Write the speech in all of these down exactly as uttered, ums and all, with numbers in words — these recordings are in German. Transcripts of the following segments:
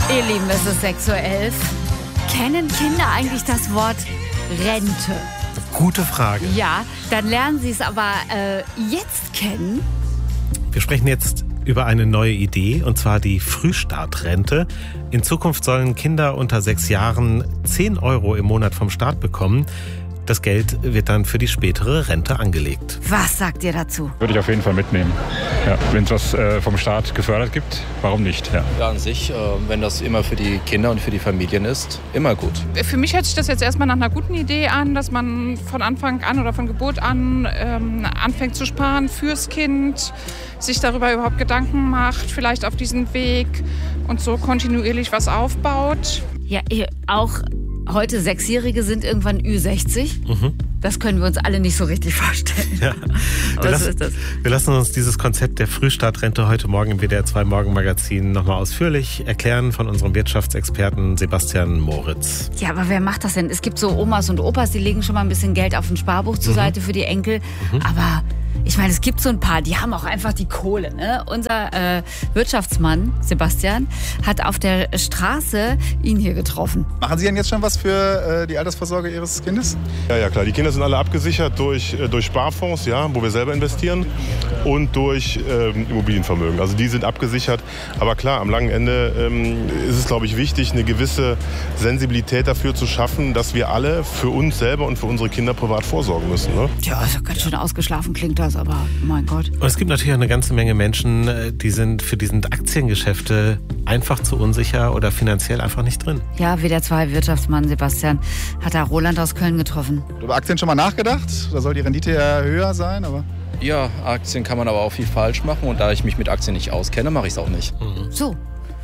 Ihr Lieben, es ist sechs Uhr elf. Kennen Kinder eigentlich das Wort Rente? Gute Frage. Ja, dann lernen sie es aber äh, jetzt kennen. Wir sprechen jetzt über eine neue Idee, und zwar die Frühstartrente. In Zukunft sollen Kinder unter sechs Jahren zehn Euro im Monat vom Staat bekommen. Das Geld wird dann für die spätere Rente angelegt. Was sagt ihr dazu? Würde ich auf jeden Fall mitnehmen. Ja, wenn es was äh, vom Staat gefördert gibt, warum nicht? Ja, ja an sich, äh, wenn das immer für die Kinder und für die Familien ist, immer gut. Für mich hört sich das jetzt erstmal nach einer guten Idee an, dass man von Anfang an oder von Geburt an ähm, anfängt zu sparen fürs Kind, sich darüber überhaupt Gedanken macht, vielleicht auf diesen Weg und so kontinuierlich was aufbaut. Ja, ihr auch heute Sechsjährige sind irgendwann Ü sechzig. Mhm. Das können wir uns alle nicht so richtig vorstellen. Ja. Wir, Was lassen, ist das? wir lassen uns dieses Konzept der Frühstartrente heute Morgen im W D R zwei Morgenmagazin nochmal ausführlich erklären von unserem Wirtschaftsexperten Sebastian Moritz. Ja, aber wer macht das denn? Es gibt so Omas und Opas, die legen schon mal ein bisschen Geld auf ein Sparbuch zur Mhm. Seite für die Enkel. Mhm. Aber ich meine, es gibt so ein paar, die haben auch einfach die Kohle. Ne? Unser äh, Wirtschaftsmann, Sebastian, hat auf der Straße ihn hier getroffen. Machen Sie denn jetzt schon was für äh, die Altersvorsorge Ihres Kindes? Ja, ja, klar. Die Kinder sind alle abgesichert durch, äh, durch Sparfonds, ja, wo wir selber investieren, und durch ähm, Immobilienvermögen. Also die sind abgesichert. Aber klar, am langen Ende ähm, ist es, glaube ich, wichtig, eine gewisse Sensibilität dafür zu schaffen, dass wir alle für uns selber und für unsere Kinder privat vorsorgen müssen. Ne? Ja, ist ja ganz schön ausgeschlafen klingt das, aber mein Gott. Und es gibt natürlich auch eine ganze Menge Menschen, die sind für diese Aktiengeschäfte einfach zu unsicher oder finanziell einfach nicht drin. Ja, W D R zwei Wirtschaftsmann Sebastian hat da Roland aus Köln getroffen. Über Aktien schon mal nachgedacht? Da soll die Rendite ja höher sein, aber... Ja, Aktien kann man aber auch viel falsch machen und da ich mich mit Aktien nicht auskenne, mache ich es auch nicht. Mhm. So.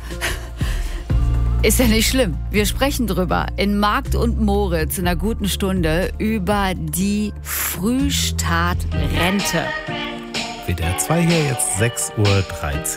Ist ja nicht schlimm. Wir sprechen drüber in Markt und Moritz in einer guten Stunde über die Frühstartrente. W D R zwei hier, jetzt sechs Uhr dreizehn.